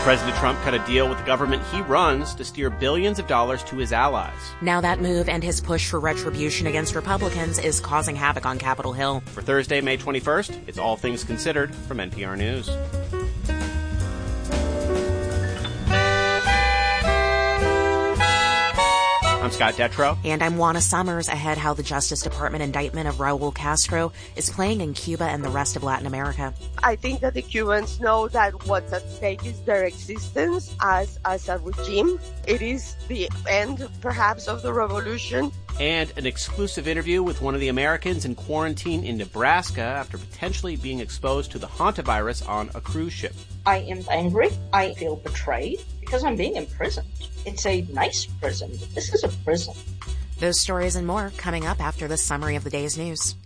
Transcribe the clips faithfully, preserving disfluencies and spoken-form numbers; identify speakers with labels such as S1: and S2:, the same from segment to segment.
S1: President Trump cut a deal with the government he runs to steer billions of dollars to his allies.
S2: Now that move and his push for retribution against Republicans is causing havoc on Capitol Hill.
S1: For Thursday, May twenty-first, it's All Things Considered from N P R News. I'm Scott Detrow.
S2: And I'm Juana Summers. Ahead, how the Justice Department indictment of Raul Castro is playing in Cuba and the rest of Latin America.
S3: I think that the Cubans know that what's at stake is their existence as, as a regime. It is the end, perhaps, of the revolution.
S1: And an exclusive interview with one of the Americans in quarantine in Nebraska after potentially being exposed to the hantavirus on a cruise ship.
S4: I am angry. I feel betrayed because I'm being imprisoned. It's a nice prison. This is a prison.
S2: Those stories and more coming up after the summary of the day's news.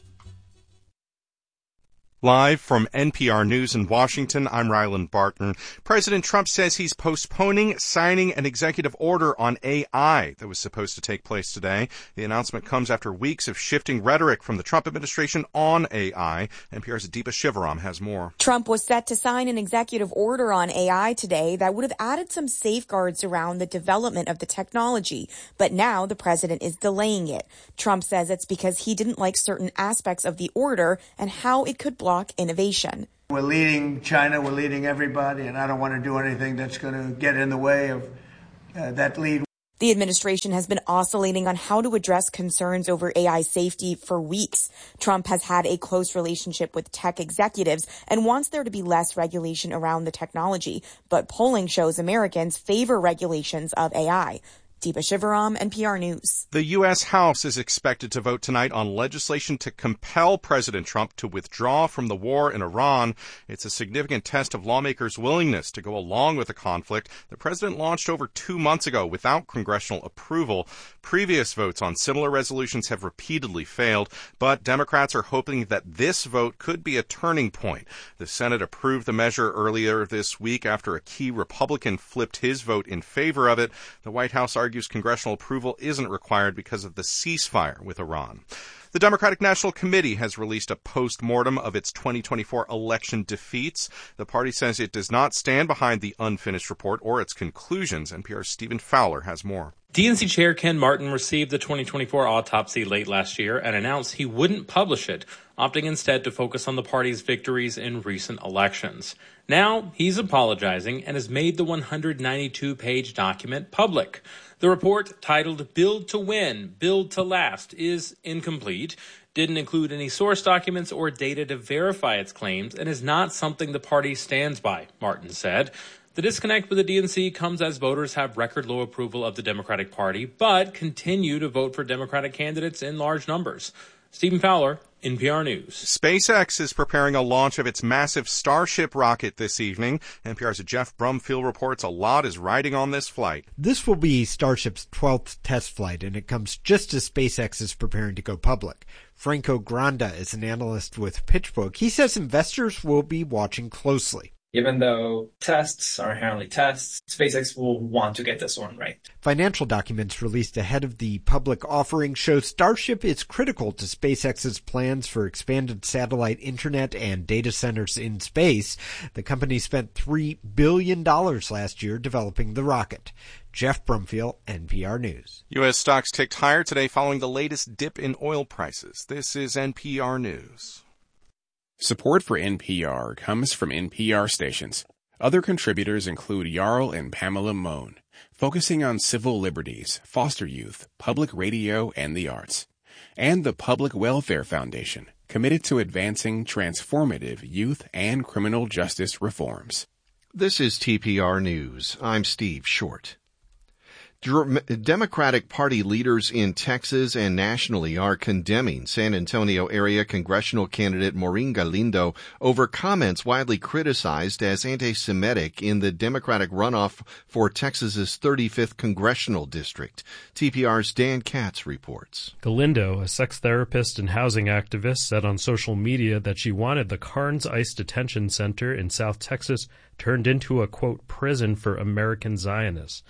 S5: Live from N P R News in Washington, I'm Ryland Barton. President Trump says he's postponing signing an executive order on A I that was supposed to take place today. The announcement comes after weeks of shifting rhetoric from the Trump administration on A I. N P R's Deepa Shivaram has more.
S6: Trump was set to sign an executive order on A I today that would have added some safeguards around the development of the technology. But now the president is delaying it. Trump says it's because he didn't like certain aspects of the order and how it could block innovation.
S7: We're leading China, we're leading everybody, and I don't want to do anything that's going to get in the way of uh, that lead.
S6: The administration has been oscillating on how to address concerns over A I safety for weeks. Trump has had a close relationship with tech executives and wants there to be less regulation around the technology. But polling shows Americans favor regulations of A I. Deepa Shivaram, N P R News.
S5: The U S. House is expected to vote tonight on legislation to compel President Trump to withdraw from the war in Iran. It's a significant test of lawmakers' willingness to go along with the conflict the president launched over two months ago without congressional approval. Previous votes on similar resolutions have repeatedly failed, but Democrats are hoping that this vote could be a turning point. The Senate approved the measure earlier this week after a key Republican flipped his vote in favor of it. The White House argues congressional approval isn't required because of the ceasefire with Iran. The Democratic National Committee has released a post-mortem of its twenty twenty-four election defeats. The party says it does not stand behind the unfinished report or its conclusions. N P R's Stephen Fowler has more.
S8: D N C Chair Ken Martin received the twenty twenty-four autopsy late last year and announced he wouldn't publish it, opting instead to focus on the party's victories in recent elections. Now, he's apologizing and has made the one hundred ninety-two page document public. The report, titled Build to Win, Build to Last, is incomplete, didn't include any source documents or data to verify its claims, and is not something the party stands by, Martin said. The disconnect with the D N C comes as voters have record low approval of the Democratic Party, but continue to vote for Democratic candidates in large numbers. Stephen Fowler, N P R News.
S5: SpaceX is preparing a launch of its massive Starship rocket this evening. N P R's Jeff Brumfield reports a lot is riding on this flight.
S9: This will be Starship's twelfth test flight, and it comes just as SpaceX is preparing to go public. Franco Granda is an analyst with PitchBook. He says investors will be watching closely.
S10: Even though tests are inherently tests, SpaceX will want to get this one right.
S9: Financial documents released ahead of the public offering show Starship is critical to SpaceX's plans for expanded satellite internet and data centers in space. The company spent three billion dollars last year developing the rocket. Jeff Brumfield, N P R News.
S5: U S stocks ticked higher today following the latest dip in oil prices. This is N P R News.
S11: Support for N P R comes from N P R stations. Other contributors include Jarl and Pamela Mohn, focusing on civil liberties, foster youth, public radio, and the arts. And the Public Welfare Foundation, committed to advancing transformative youth and criminal justice reforms.
S12: This is T P R News. I'm Steve Short. Democratic Party leaders in Texas and nationally are condemning San Antonio area congressional candidate Maureen Galindo over comments widely criticized as anti-Semitic in the Democratic runoff for Texas's thirty-fifth congressional district. T P R's Dan Katz reports.
S13: Galindo, a sex therapist and housing activist, said on social media that she wanted the Karnes ICE detention center in South Texas turned into a, quote, prison for American Zionists.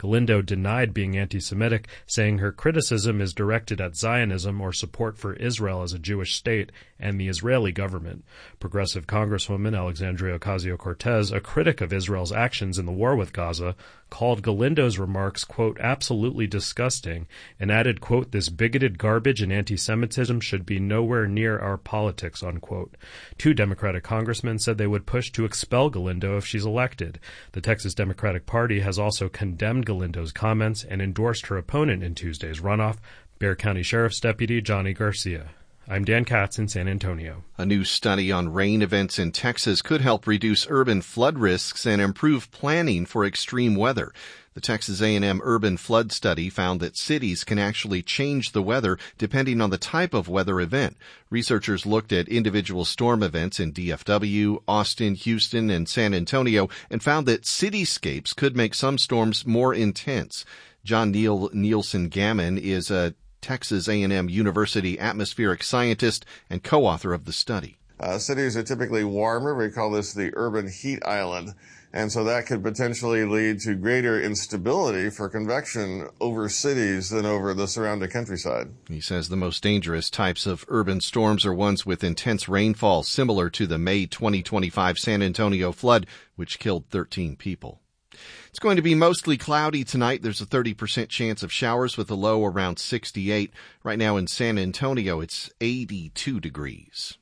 S13: Galindo denied being anti-Semitic, saying her criticism is directed at Zionism or support for Israel as a Jewish state and the Israeli government. Progressive Congresswoman Alexandria Ocasio-Cortez, a critic of Israel's actions in the war with Gaza, called Galindo's remarks, quote, absolutely disgusting, and added, quote, this bigoted garbage and anti-Semitism should be nowhere near our politics, unquote. Two Democratic congressmen said they would push to expel Galindo if she's elected. The Texas Democratic Party has also condemned Galindo's comments and endorsed her opponent in Tuesday's runoff, Bexar County Sheriff's Deputy Johnny Garcia. I'm Dan Katz in San Antonio.
S12: A new study on rain events in Texas could help reduce urban flood risks and improve planning for extreme weather. The Texas A and M Urban Flood Study found that cities can actually change the weather depending on the type of weather event. Researchers looked at individual storm events in D F W, Austin, Houston, and San Antonio and found that cityscapes could make some storms more intense. John Neil Nielsen Gammon is a Texas A and M University atmospheric scientist and co-author of the study.
S14: Uh, cities are typically warmer. We call this the urban heat island. And so that could potentially lead to greater instability for convection over cities than over the surrounding countryside.
S12: He says the most dangerous types of urban storms are ones with intense rainfall, similar to the May twenty twenty-five San Antonio flood, which killed thirteen people. It's going to be mostly cloudy tonight. There's a thirty percent chance of showers with a low around sixty-eight. Right now in San Antonio, it's eighty-two degrees.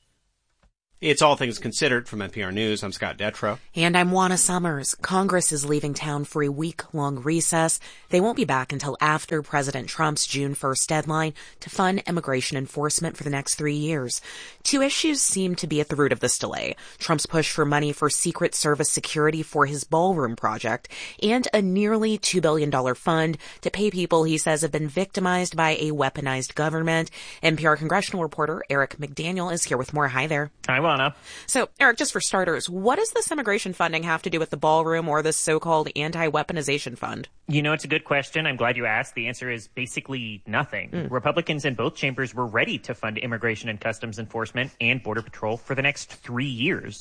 S1: It's All Things Considered from N P R News. I'm Scott Detrow.
S2: And I'm Juana Summers. Congress is leaving town for a week-long recess. They won't be back until after President Trump's June first deadline to fund immigration enforcement for the next three years. Two issues seem to be at the root of this delay. Trump's push for money for Secret Service security for his ballroom project and a nearly two billion dollars fund to pay people he says have been victimized by a weaponized government. N P R congressional reporter Eric McDaniel is here with more. Hi there.
S15: Hi, Juana.
S2: So, Eric, just for starters, what does this immigration funding have to do with the ballroom or this so-called anti-weaponization fund?
S15: You know, it's a good question. I'm glad you asked. The answer is basically nothing. Mm. Republicans in both chambers were ready to fund immigration and customs enforcement and border patrol for the next three years.